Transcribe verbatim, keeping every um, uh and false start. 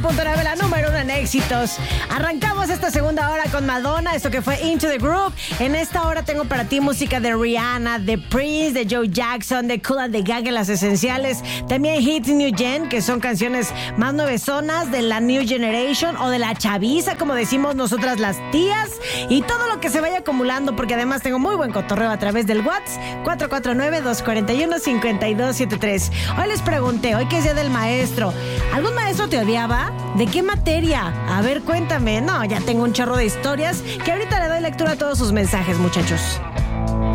punto nueve, la número uno en éxitos. Arrancamos esta segunda hora con Madonna, esto que fue Into the Groove. En esta hora tengo para ti música de Rihanna, de Prince, de Joe Jackson, de Kool and the Gang en las esenciales. También Hits New Gen, que son canciones más nuevezonas de la New Generation o de la chaviza, como decimos nosotras las tías. Y todo lo que se vaya acumulando, porque además tengo muy buen cotorreo a través del WhatsApp cuatro cuatro nueve, dos cuatro uno, cinco dos siete tres. Hoy les pregunté, hoy que es día del maestro, ¿algún maestro te odiaba? ¿De qué materia? A ver, cuéntame. No, ya tengo un chorro de historias que ahorita le doy lectura a todos sus mensajes, muchachos.